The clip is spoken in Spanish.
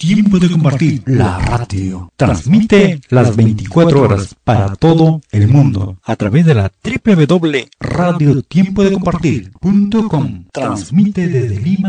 Tiempo de compartir. La radio transmite las 24 horas para todo el mundo a través de la www.radiotiempodecompartir.com. Transmite desde Lima,